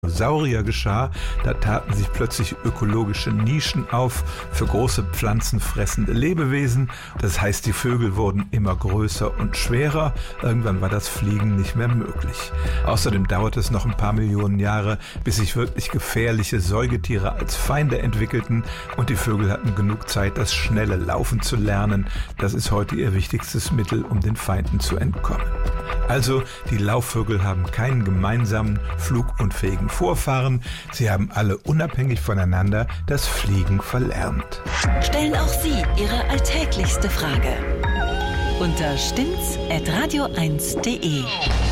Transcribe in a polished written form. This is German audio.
Dinosaurier geschah, da taten sich plötzlich ökologische Nischen auf für große pflanzenfressende Lebewesen. Das heißt, die Vögel wurden immer größer und schwerer. Irgendwann war das Fliegen nicht mehr möglich. Außerdem dauerte es noch ein paar Millionen Jahre, bis sich wirklich gefährliche Säugetiere als Feinde entwickelten und die Vögel hatten genug Zeit, das schnelle Laufen zu lernen. Das ist heute ihr wichtigstes Mittel, um den Feinden zu entkommen. Also, die Laufvögel haben keinen gemeinsamen, flugunfähigen Vorfahren. Sie haben alle unabhängig voneinander das Fliegen verlernt. Stellen auch Sie Ihre alltäglichste Frage unter stimmt's@radio1.de.